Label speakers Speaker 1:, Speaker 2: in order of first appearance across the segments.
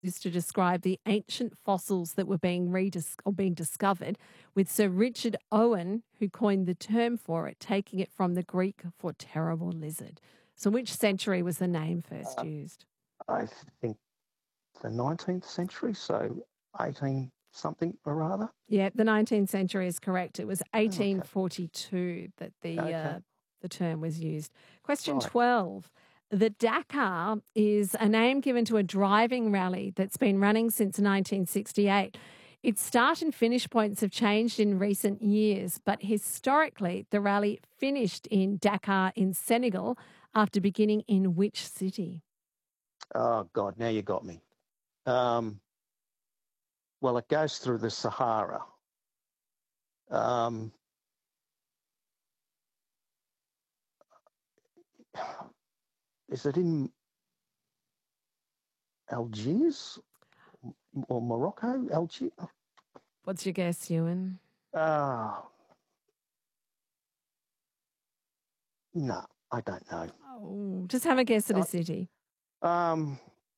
Speaker 1: used to describe the ancient fossils that were being discovered, with Sir Richard Owen, who coined the term for it, taking it from the Greek for terrible lizard. So, which century was the name first
Speaker 2: Uh,
Speaker 1: used?
Speaker 2: I think the 19th century, so 18 something or other.
Speaker 1: Yeah, the 19th century is correct. It was
Speaker 2: Okay.
Speaker 1: 1842 that
Speaker 2: Okay.
Speaker 1: the term was used. Question
Speaker 2: Right.
Speaker 1: 12. The Dakar is a name given to a driving rally that's been running since 1968. Its start and finish points have changed in recent years, but historically, the rally finished in Dakar in Senegal after beginning in which city?
Speaker 2: Oh, God, now you got me. Um, well, it goes through the Sahara. Um, is it in Algiers or Morocco? Algiers?
Speaker 1: What's your guess, Ewan?
Speaker 2: Ah, no, I don't know.
Speaker 1: Oh, just have a guess at a city.
Speaker 2: Um,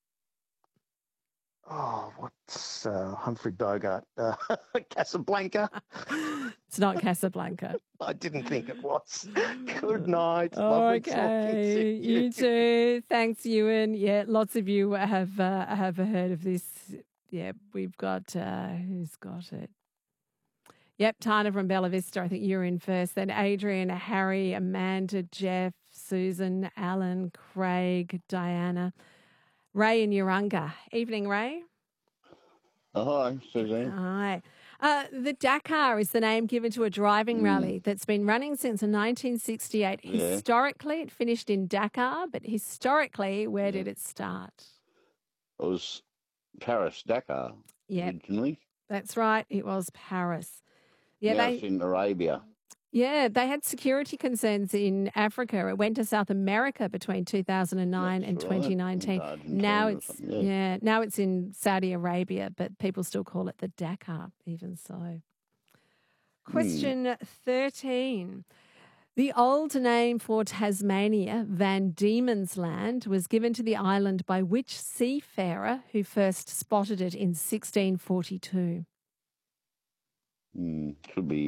Speaker 2: what's Humphrey Bogart? Casablanca?
Speaker 1: It's not Casablanca.
Speaker 2: I didn't think it was. Good night. Lovely talking to
Speaker 1: Okay,
Speaker 2: you.
Speaker 1: you too. Thanks, Ewan. Yeah, lots of you have heard of this. Yeah, we've got who's got it? Yep, Tana from Bella Vista. I think you're in first. Then Adrian, Harry, Amanda, Jeff, Susan, Alan, Craig, Diana, Ray, and Urunga. Evening, Ray.
Speaker 3: Oh, hi, Suzanne.
Speaker 1: Hi. The Dakar is the name given to a driving
Speaker 3: Mm,
Speaker 1: rally that's been running since 1968.
Speaker 3: yeah,
Speaker 1: Historically, it finished in Dakar, but historically, where
Speaker 3: yeah.
Speaker 1: did it start?
Speaker 3: It was Paris, Dakar
Speaker 1: Yep,
Speaker 3: originally.
Speaker 1: that's right. It was Paris. Yeah,
Speaker 3: Now it's in Arabia.
Speaker 1: they had security concerns in Africa. It went to South America between 2009
Speaker 3: That's
Speaker 1: and
Speaker 3: right. And
Speaker 1: 2019. Now
Speaker 3: Argentina or
Speaker 1: it's
Speaker 3: something. Yeah.
Speaker 1: now it's in Saudi Arabia, but people still call it the Dakar, even so.
Speaker 3: Mm.
Speaker 1: Question 13. The old name for Tasmania, Van Diemen's Land, was given to the island by which seafarer who first spotted it in 1642?
Speaker 3: Mm.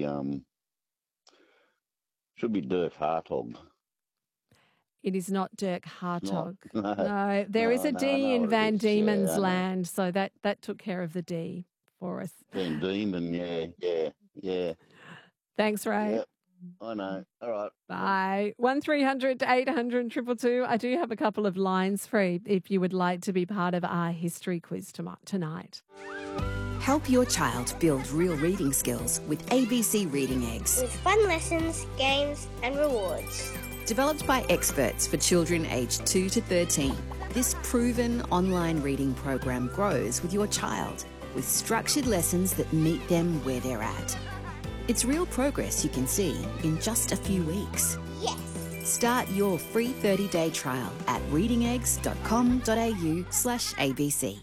Speaker 3: Should be Dirk Hartog.
Speaker 1: It is not Dirk
Speaker 3: It's not.
Speaker 1: Hartog.
Speaker 3: No,
Speaker 1: No, there is
Speaker 3: no,
Speaker 1: a
Speaker 3: no. I
Speaker 1: D
Speaker 3: know
Speaker 1: in
Speaker 3: what it
Speaker 1: Van
Speaker 3: is. Yeah,
Speaker 1: Diemen's
Speaker 3: I know.
Speaker 1: Land, so that took care of the D for us.
Speaker 3: Van Diemen. Yeah.
Speaker 1: Thanks, Ray.
Speaker 3: Yep. I know. All right. Thanks.
Speaker 1: Bye. 1300 800 222. I do have a couple of lines free if you would like to be part of our history quiz tonight.
Speaker 4: Help your child build real reading skills with ABC Reading Eggs.
Speaker 5: With fun lessons, games, and rewards.
Speaker 4: Developed by experts for children aged 2 to 13, this proven online reading program grows with your child with structured lessons that meet them where they're at. It's real progress you can see in just a few weeks.
Speaker 5: Yes!
Speaker 4: Start your free 30-day trial at readingeggs.com.au/ABC.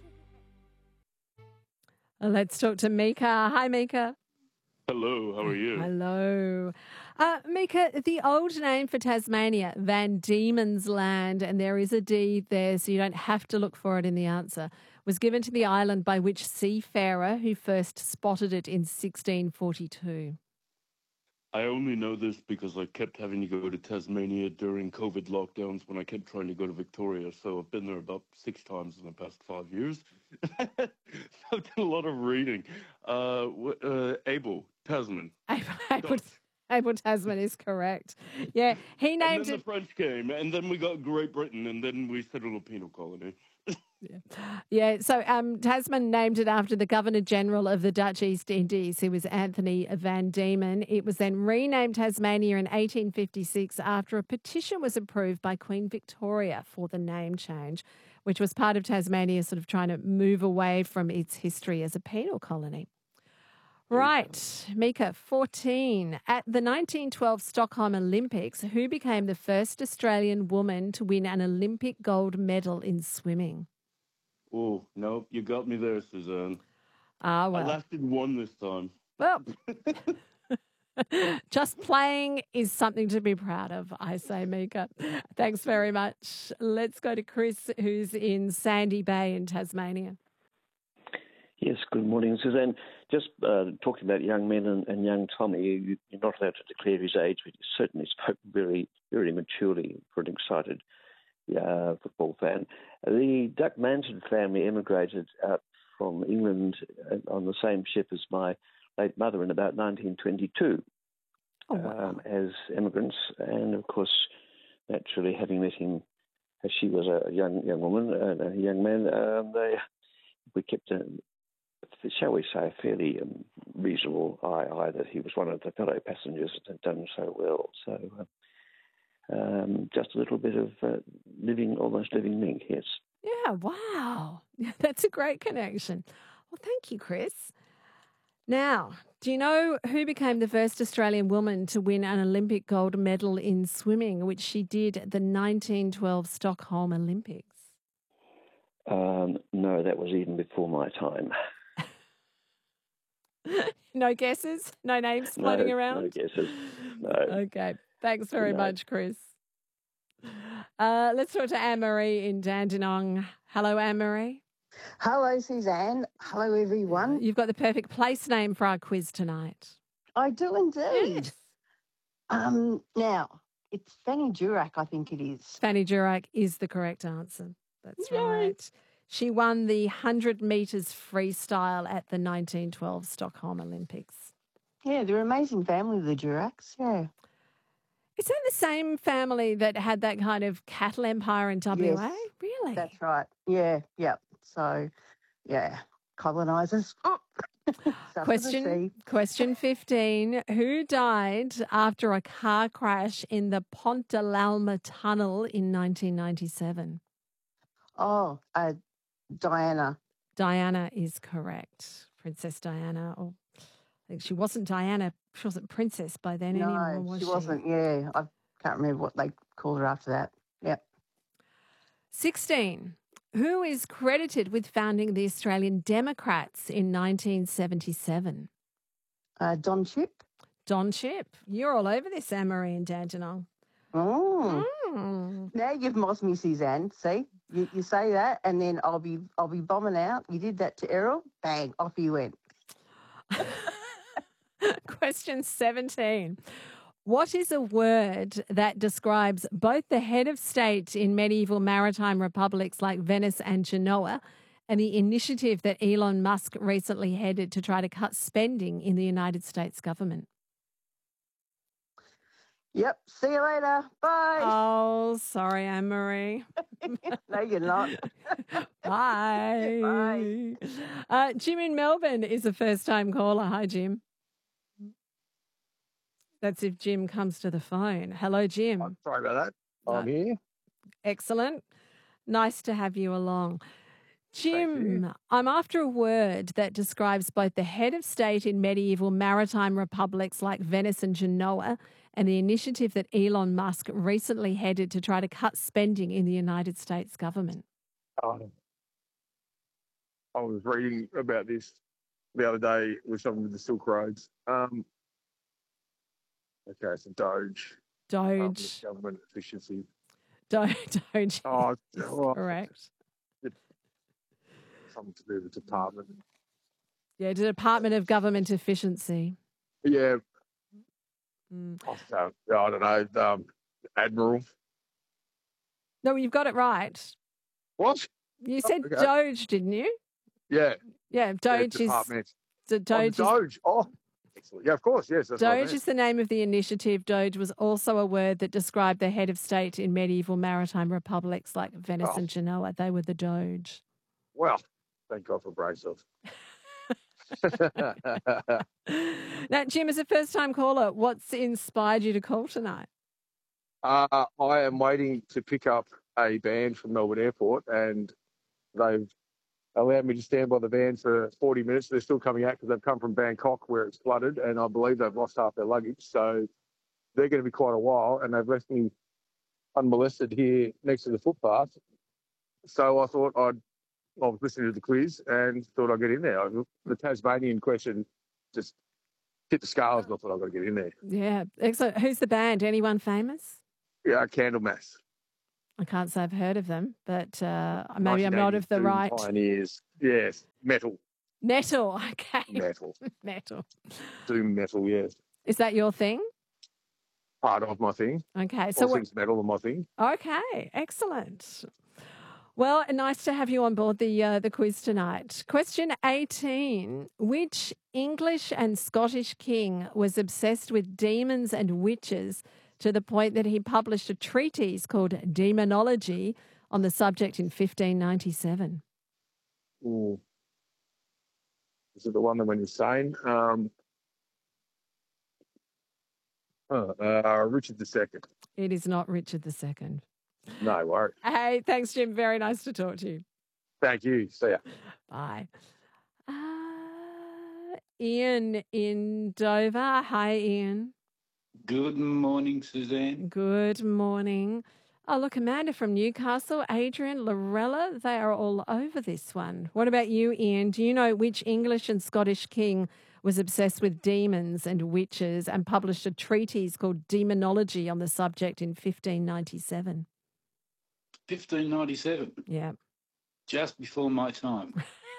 Speaker 1: Let's talk to Mika. Hi, Mika.
Speaker 6: Hello, how are you?
Speaker 1: Hello. Mika, the old name for Tasmania, Van Diemen's Land, and there is a D there, so you don't have to look for it in the answer, was given to the island by which seafarer who first spotted it in 1642?
Speaker 6: I only know this because I kept having to go to Tasmania during COVID lockdowns when I kept trying to go to Victoria. So I've been there about 6 times in the past 5 years. So I've done a lot of reading. Abel Tasman.
Speaker 1: Abel Tasman is correct. Yeah, he
Speaker 6: And
Speaker 1: named
Speaker 6: then the
Speaker 1: it.
Speaker 6: French came, and then we got Great Britain, and then we settled a penal colony.
Speaker 1: Yeah, so Tasman named it after the Governor General of the Dutch East Indies, who was Anthony Van Diemen. It was then renamed Tasmania in 1856 after a petition was approved by Queen Victoria for the name change, which was part of Tasmania sort of trying to move away from its history as a penal colony. Right, Mika, 14. At the 1912 Stockholm Olympics, who became the first Australian woman to win an Olympic gold medal in swimming?
Speaker 6: Oh, no, you got me there, Suzanne.
Speaker 1: Ah,
Speaker 6: I
Speaker 1: well.
Speaker 6: lasted one this time.
Speaker 1: Well, just playing is something to be proud of, I say, Mika. Thanks very much. Let's go to Chris, who's in Sandy Bay in Tasmania.
Speaker 7: Yes, good morning, Suzanne. Just talking about young men and young Tommy, you're not allowed to declare his age, but you certainly spoke very, very maturely for an excited football fan. The Duck Manson family emigrated out from England on the same ship as my late mother in about 1922 as immigrants. And, of course, naturally, having met him as she was a young woman and a young man, we kept shall we say, a fairly reasonable eye that he was one of the fellow passengers that had done so well. So just a little bit of almost living link, yes.
Speaker 1: Yeah, wow. That's a great connection. Well, thank you, Chris. Now, do you know who became the first Australian woman to win an Olympic gold medal in swimming, which she did at the 1912 Stockholm Olympics?
Speaker 7: No, that was even before my time.
Speaker 1: No guesses? No names floating around?
Speaker 7: No guesses. No.
Speaker 1: Okay. Thanks very much, Chris. Let's talk to Anne-Marie in Dandenong. Hello, Anne-Marie.
Speaker 8: Hello, Suzanne. Hello, everyone.
Speaker 1: You've got the perfect place name for our quiz tonight.
Speaker 8: I do indeed.
Speaker 1: Yes.
Speaker 8: Now, it's Fanny Durack, I think it is.
Speaker 1: Fanny Durack is the correct answer. That's right. She won the 100 metres freestyle at the 1912 Stockholm Olympics.
Speaker 8: Yeah, they're an amazing family, the Duracks, yeah.
Speaker 1: Is that the same family that had that kind of cattle empire in WA?
Speaker 8: Yes,
Speaker 1: Really?
Speaker 8: that's right. Yeah. So, yeah, colonisers.
Speaker 1: Question 15. Who died after a car crash in the Pont de l'Alma tunnel in 1997?
Speaker 8: Oh, Diana.
Speaker 1: Diana is correct. Princess Diana. Or I think she wasn't Diana. She wasn't princess by then anymore, was she?
Speaker 8: No, she wasn't, yeah. I can't remember what they called her after that. Yep.
Speaker 1: 16. Who is credited with founding the Australian Democrats in 1977?
Speaker 8: Don Chipp.
Speaker 1: Don Chipp. You're all over this, Anne-Marie and Dandenong.
Speaker 8: Oh. Now you've mossed me, Suzanne. See, you say that, and then I'll be bombing out. You did that to Errol, bang, off you went.
Speaker 1: Question 17. What is a word that describes both the head of state in medieval maritime republics like Venice and Genoa and the initiative that Elon Musk recently headed to try to cut spending in the United States government?
Speaker 8: Yep. See you later. Bye.
Speaker 1: Oh, sorry, Anne-Marie.
Speaker 8: No, you're not.
Speaker 1: Bye.
Speaker 8: Bye.
Speaker 1: Jim in Melbourne is a first-time caller. Hi, Jim. That's if Jim comes to the phone. Hello, Jim.
Speaker 9: I'm sorry about that. I'm here.
Speaker 1: Excellent. Nice to have you along. Jim, I'm after a word that describes both the head of state in medieval maritime republics like Venice and Genoa and the initiative that Elon Musk recently headed to try to cut spending in the United States government.
Speaker 9: I was reading about this the other day with someone with the Silk Roads. Okay, so Doge. Government efficiency.
Speaker 1: Doge is
Speaker 9: well,
Speaker 1: correct.
Speaker 9: Something to do with the department.
Speaker 1: Yeah, the Department of Government Efficiency.
Speaker 9: Yeah. I don't know. Admiral.
Speaker 1: No, you've got it right.
Speaker 9: What?
Speaker 1: You said Doge, didn't you?
Speaker 9: Yeah.
Speaker 1: Yeah, Doge is...
Speaker 9: Doge. Oh, excellent. Yeah, of course, yes. That's
Speaker 1: Doge is the name of the initiative. Doge was also a word that described the head of state in medieval maritime republics like Venice and Genoa. They were the Doge.
Speaker 9: Well, thank God for Bracelet.
Speaker 1: Now, Jim, as a first-time caller, what's inspired you to call tonight?
Speaker 9: I am waiting to pick up a van from Melbourne Airport, and they've allowed me to stand by the van for 40 minutes. They're still coming out because they've come from Bangkok where it's flooded, and I believe they've lost half their luggage. So they're going to be quite a while, and they've left me unmolested here next to the footpath. So I thought I was listening to the quiz and thought I'd get in there. The Tasmanian question just hit the scales, and I thought I've got to get in there.
Speaker 1: Yeah, excellent. Who's the band? Anyone famous?
Speaker 9: Yeah, Candlemass.
Speaker 1: I can't say I've heard of them, but maybe I'm not of the right.
Speaker 9: Pioneers, yes, metal.
Speaker 1: Metal. Okay.
Speaker 9: Metal.
Speaker 1: Metal.
Speaker 9: Doom metal, yes.
Speaker 1: Is that your thing?
Speaker 9: Part of my thing.
Speaker 1: Okay. So
Speaker 9: All things metal are my thing.
Speaker 1: Okay, excellent. Well, nice to have you on board the quiz tonight. Question 18. Which English and Scottish king was obsessed with demons and witches to the point that he published a treatise called Demonology on the subject in 1597?
Speaker 9: Ooh. Is it the one that went insane? Richard II.
Speaker 1: It is not Richard II.
Speaker 9: No worries.
Speaker 1: Hey, thanks, Jim. Very nice to talk to you.
Speaker 9: Thank you. See ya.
Speaker 1: Bye. Ian in Dover. Hi, Ian.
Speaker 10: Good morning, Suzanne.
Speaker 1: Good morning. Oh, look, Amanda from Newcastle, Adrian, Lorella, they are all over this one. What about you, Ian? Do you know which English and Scottish king was obsessed with demons and witches and published a treatise called Demonology on the subject in 1597?
Speaker 10: 1597.
Speaker 1: Yeah.
Speaker 10: Just before my time.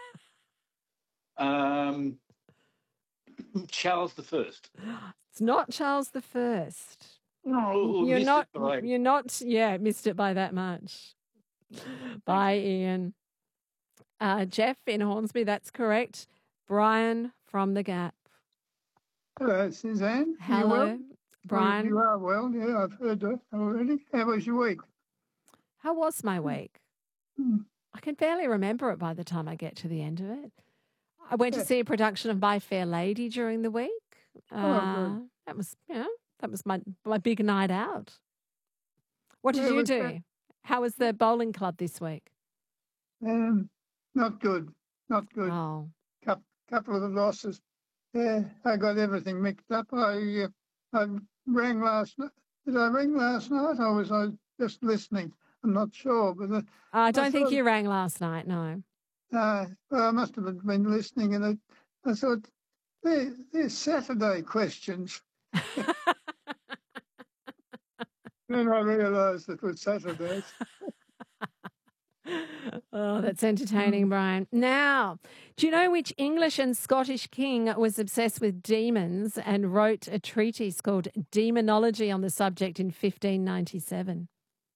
Speaker 10: Charles I.
Speaker 1: It's not Charles I.
Speaker 10: Oh,
Speaker 1: You're not,
Speaker 10: by...
Speaker 1: missed it by that much. Bye, Ian. Jeff in Hornsby, that's correct. Brian from the Gap.
Speaker 11: Hello, Suzanne.
Speaker 1: Hello,
Speaker 11: you well?
Speaker 1: Brian.
Speaker 11: You are well, yeah, I've heard that already. How was your week?
Speaker 1: How was my week? I can barely remember it by the time I get to the end of it. I went to see a production of My Fair Lady during the week. That was, that was my big night out. What did you do? How was the bowling club this week?
Speaker 11: Not good. Not good.
Speaker 1: Oh.
Speaker 11: Couple of the losses. Yeah, I got everything mixed up. I rang last night. Did I ring last night or was I just listening? I'm not sure. But
Speaker 1: I don't think you rang last night, no.
Speaker 11: Well, I must have been listening, and I thought, they're Saturday questions. Then I realised it was Saturdays.
Speaker 1: Oh, that's entertaining, Brian. Now, do you know which English and Scottish king was obsessed with demons and wrote a treatise called Demonology on the subject in 1597?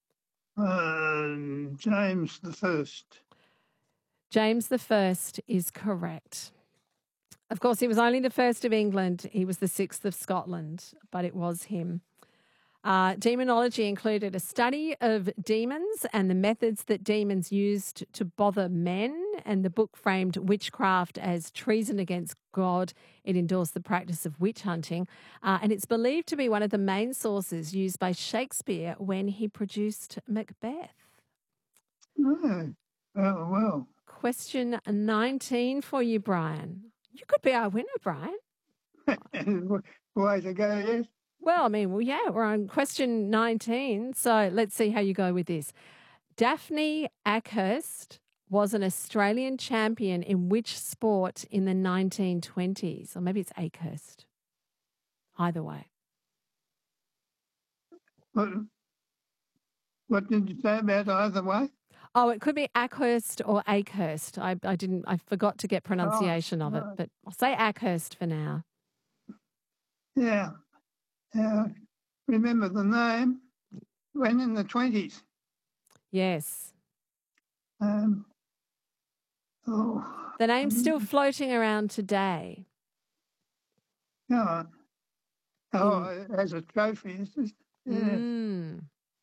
Speaker 11: James I.
Speaker 1: James I is correct. Of course, he was only the first of England. He was the sixth of Scotland, but it was him. Demonology included a study of demons and the methods that demons used to bother men, and the book framed witchcraft as treason against God. It endorsed the practice of witch hunting, and it's believed to be one of the main sources used by Shakespeare when he produced Macbeth.
Speaker 11: Oh, well.
Speaker 1: Question 19 for you, Brian. You could be our winner, Brian.
Speaker 11: Way to go, yes.
Speaker 1: Well, I mean, we're on question 19, so let's see how you go with this. Daphne Ackhurst was an Australian champion in which sport in the 1920s? Or maybe it's Ackhurst. Either way.
Speaker 11: What did you say about either way?
Speaker 1: Oh, it could be Ackhurst or Acehurst. I forgot to get pronunciation of it, but I'll say Ackhurst for now.
Speaker 11: Yeah. Remember the name? When in the 20s?
Speaker 1: Yes.
Speaker 11: The
Speaker 1: name's still floating around today.
Speaker 11: As a trophy. Yeah.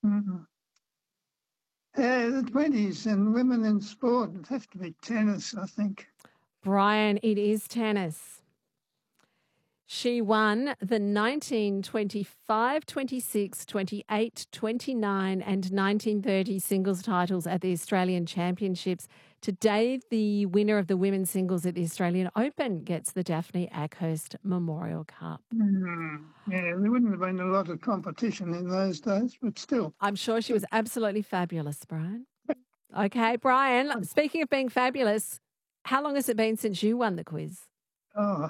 Speaker 11: The 20s and women in sport, it'd have to be tennis, I think.
Speaker 1: Brian, it is tennis. She won the 1925, 26, 28, 29 and 1930 singles titles at the Australian Championships. Today, the winner of the women's singles at the Australian Open gets the Daphne Ackhurst Memorial Cup.
Speaker 11: Yeah, there wouldn't have been a lot of competition in those days, but still.
Speaker 1: I'm sure she was absolutely fabulous, Brian. Okay, Brian, speaking of being fabulous, how long has it been since you won the quiz?
Speaker 11: Oh,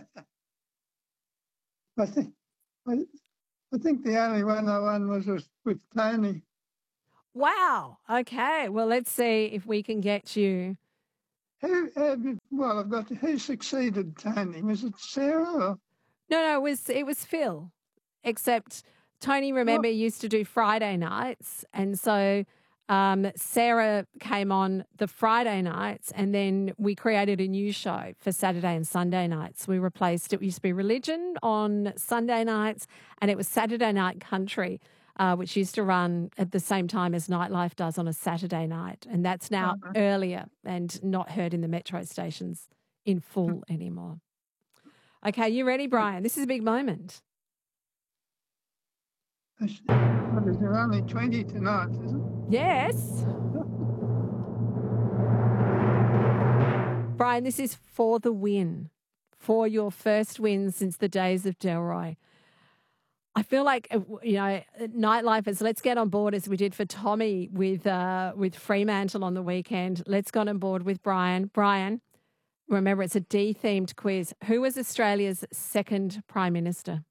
Speaker 11: I think the only one I won was with Tony.
Speaker 1: Wow. Okay. Well, let's see if we can get you
Speaker 11: Well, I've got who succeeded Tony? Was it Sarah? Or?
Speaker 1: No, it was Phil. Except Tony, remember, used to do Friday nights, and so Sarah came on the Friday nights, and then we created a new show for Saturday and Sunday nights. We replaced it. Used to be Religion on Sunday nights, and it was Saturday Night Country, which used to run at the same time as Nightlife does on a Saturday night, and that's now earlier and not heard in the metro stations in full anymore. Okay, you ready, Brian? This is a big moment.
Speaker 11: There only 20 tonight, isn't it?
Speaker 1: Yes. Brian, this is for the win, for your first win since the days of Delroy. I feel like, Nightlifers, let's get on board as we did for Tommy with Fremantle on the weekend. Let's get on board with Brian. Brian, remember, it's a D-themed quiz. Who was Australia's second Prime Minister?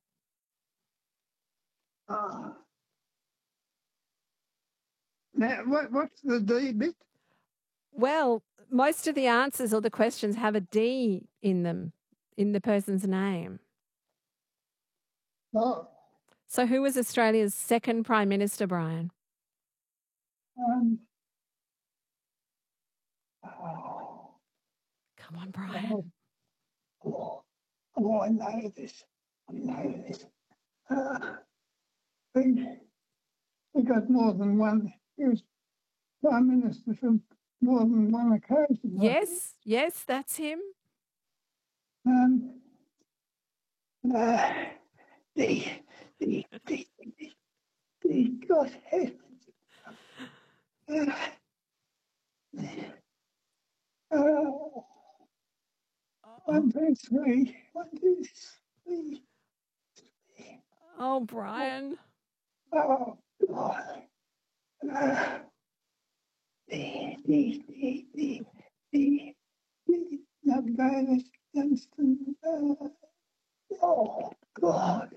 Speaker 11: Now, what's the D bit?
Speaker 1: Well, most of the answers or the questions have a D in them, in the person's name.
Speaker 11: Oh.
Speaker 1: So who was Australia's second Prime Minister, Brian?
Speaker 11: Come
Speaker 1: on, Brian.
Speaker 11: I know this. He got more than one. He was Prime Minister for more than one occasion.
Speaker 1: Yes, that's him.
Speaker 11: God heavens. 1, 2, 3. 1, 2, 3.
Speaker 1: Oh, Brian.
Speaker 11: Oh, God. Not Bayless, Dunstan. Oh, God.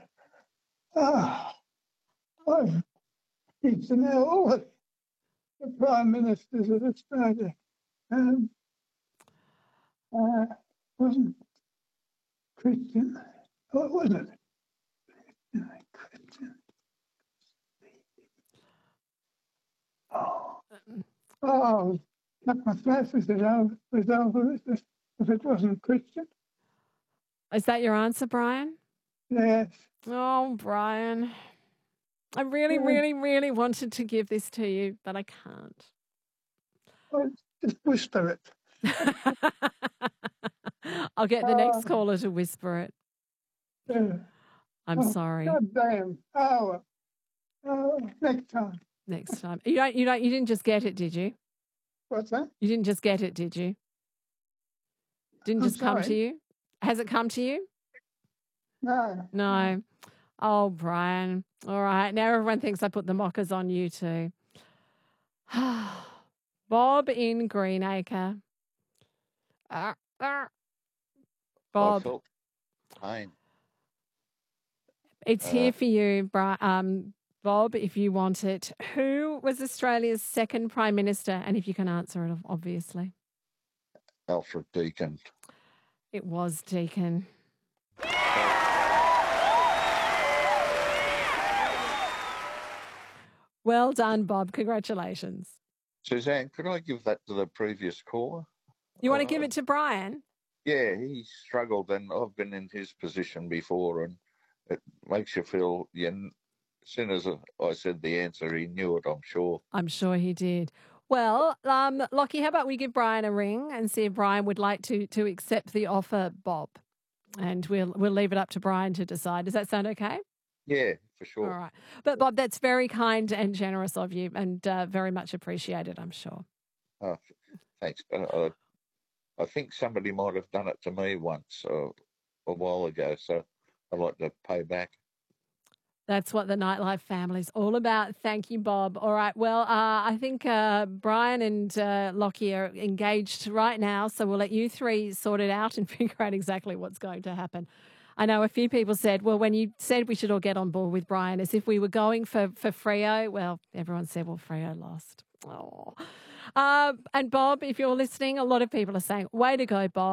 Speaker 11: It's now all of the Prime Ministers of Australia. Wasn't Christian. What was it? Christian. Cut my throat if it wasn't Christian.
Speaker 1: Is that your answer, Brian?
Speaker 11: Yes.
Speaker 1: Oh, Brian. I really, really, really wanted to give this to you, but I can't.
Speaker 11: Well, just whisper it.
Speaker 1: I'll get the next caller to whisper it. I'm sorry.
Speaker 11: God damn. Next time.
Speaker 1: Next time. You didn't just get it, did you?
Speaker 11: What's that?
Speaker 1: You didn't just get it, did you? Didn't just come to you? Has it come to you?
Speaker 11: No.
Speaker 1: No. Oh, Brian. All right. Now everyone thinks I put the mockers on you too. Bob in Greenacre. Bob.
Speaker 3: I felt pain.
Speaker 1: It's here for you, Bob, if you want it. Who was Australia's second Prime Minister? And if you can answer it, obviously.
Speaker 3: Alfred Deakin.
Speaker 1: It was Deakin. Well done, Bob. Congratulations.
Speaker 3: Suzanne, could I give that to the previous caller?
Speaker 1: You want to give it to Brian?
Speaker 3: Yeah, he struggled, and I've been in his position before, and it makes you feel, as soon as I said the answer, he knew it, I'm sure.
Speaker 1: I'm sure he did. Well, Lockie, how about we give Brian a ring and see if Brian would like to accept the offer, Bob? And we'll leave it up to Brian to decide. Does that sound okay?
Speaker 3: Yeah, for sure.
Speaker 1: All right. But, Bob, that's very kind and generous of you and very much appreciated, I'm sure.
Speaker 3: Oh, thanks. I think somebody might have done it to me once a while ago, so I'd like to pay back.
Speaker 1: That's what the Nightlife family's all about. Thank you, Bob. All right. Well, I think Brian and Lockie are engaged right now, so we'll let you three sort it out and figure out exactly what's going to happen. I know a few people said, well, when you said we should all get on board with Brian as if we were going for Freo, well, everyone said, well, Freo lost. Oh. And Bob, if you're listening, a lot of people are saying, way to go, Bob.